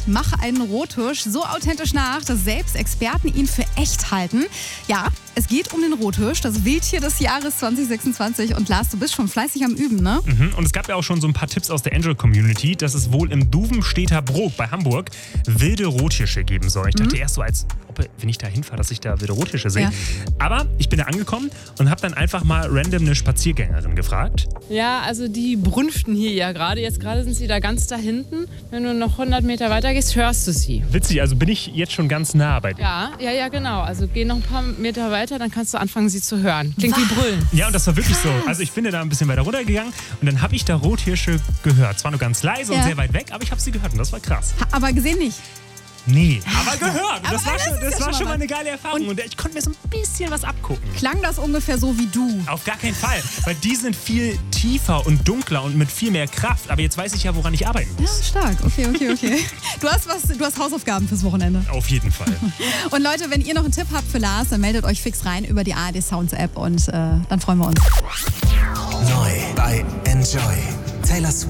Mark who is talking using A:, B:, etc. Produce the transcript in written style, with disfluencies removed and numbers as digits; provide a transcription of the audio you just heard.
A: mache einen Rothirsch so authentisch nach, dass selbst Experten ihn für echt halten. Ja, es geht um den Rothirsch, das Wildtier des Jahres 2026. Und Lars, du bist schon fleißig am Üben, ne?
B: Und es gab ja auch schon so ein paar Tipps aus der Angel-Community, dass es wohl im Duvenstedter Brook bei Hamburg wilde Rothirsche geben soll. Ich dachte erst so, als ob, wenn ich da hinfahre, dass ich da wilde Rothirsche sehe.
A: Ja.
B: Aber ich bin da angekommen und habe dann einfach mal random eine Spaziergängerin gefragt.
C: Ja, also die brünften hier ja gerade. Jetzt gerade sind sie da ganz da hinten. Wenn du noch 100 Meter weiter gehst, hörst du sie.
B: Witzig, also bin ich jetzt schon ganz nah bei dir.
C: Ja, genau. Also geh noch ein paar Meter weiter, dann kannst du anfangen, sie zu hören. Klingt wie Brüllen.
B: Ja, und das war wirklich so. Also ich bin da ein bisschen weiter runtergegangen und dann habe ich da Rothirsche gehört. Zwar nur ganz leise und sehr weit weg, aber ich habe sie gehört und das war krass.
A: Aber gesehen nicht.
B: Nee, aber gehört. Und das
A: Aber
B: war schon mal eine geile Erfahrung. Und ich konnte mir so ein bisschen was abgucken.
A: Klang das ungefähr so wie du?
B: Auf gar keinen Fall, weil die sind viel tiefer und dunkler und mit viel mehr Kraft. Aber jetzt weiß ich ja, woran ich arbeiten
A: Ja,
B: muss.
A: stark. Okay. Du hast Hausaufgaben fürs Wochenende.
B: Auf jeden Fall.
A: Und Leute, wenn ihr noch einen Tipp habt für Lars, dann meldet euch fix rein über die ARD Sounds App und dann freuen wir uns.
D: Neu bei Enjoy. Taylor Swift.